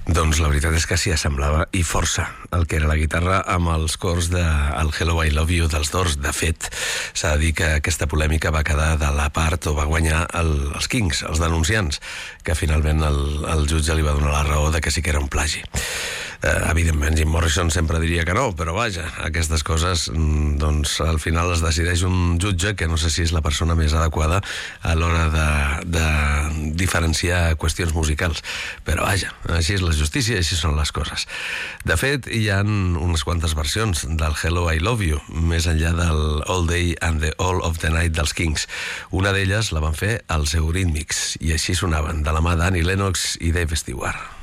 Doncs la veritat és que s'hi assemblava i força el que era la guitarra amb els cors de el Hello, I Love You dels Doors. De fet, s'ha de dir que aquesta polèmica va quedar de la part o va guanyar els Kings, els denunciants, que finalment el jutge li va donar la raó de que sí que era un plagi. Evidentment Jim Morrison sempre diria que no, però vaja, aquestes coses doncs al final es decideix un jutge que no sé si és la persona més adequada a l'hora de diferenciar qüestions musicals, però vaja, així és la justícia i així són les coses. De fet, hi ha unes quantes versions del Hello, I Love You, més enllà del All Day and the All of the Night dels Kings. Una d'elles la van fer als Eurythmics i així sonaven, de la mà d'Annie Lennox i Dave Stewart.